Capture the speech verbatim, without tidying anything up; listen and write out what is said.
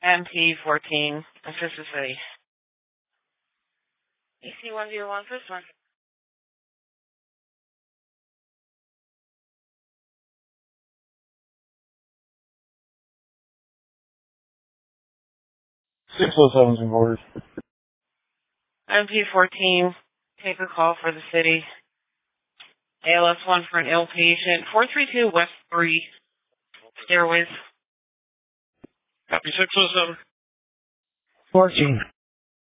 M P fourteen, assist the city. E C one zero one, first one. six oh seven's in orders. M P fourteen, take a call for the city. A L S one for an ill patient. four three two West three, stairways. Copy six oh seven. fourteen.